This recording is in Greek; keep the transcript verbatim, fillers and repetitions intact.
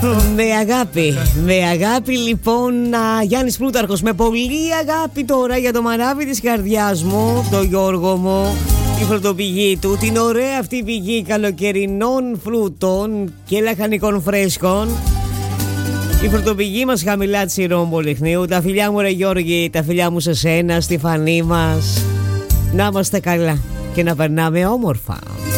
Με αγάπη, με αγάπη λοιπόν α, Γιάννης Πλούταρχος. Με πολύ αγάπη τώρα για το μανάβι της καρδιάς μου, το Γιώργο μου, τη φρουτοπηγή του, την ωραία αυτή πηγή καλοκαιρινών φρούτων και λαχανικών φρέσκων. Η φρουτοπηγή μας χαμηλά της Ηρών Πολυχνίου. Τα φιλιά μου ρε Γιώργη, τα φιλιά μου σε σένα, στη φανή μας. Να είμαστε καλά και να περνάμε όμορφα.